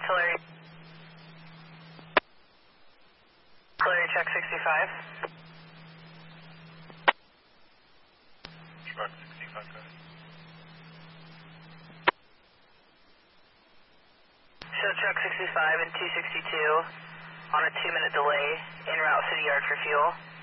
Tulare. Tulare, check 65. Truck 65, go ahead. Show truck 65 and 262 on a 2-minute delay en route City Yard for fuel.